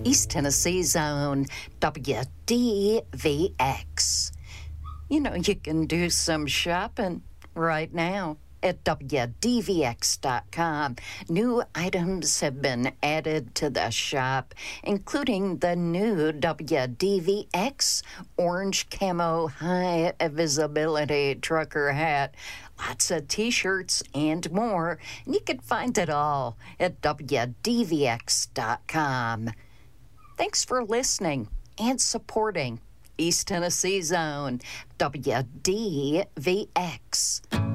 East Tennessee's own WDVX. You know, you can do some shopping right now at WDVX.com. New items have been added to the shop, including the new WDVX orange camo high visibility trucker hat, lots of t-shirts and more. And you can find it all at WDVX.com. Thanks for listening and supporting East Tennessee's own WDVX.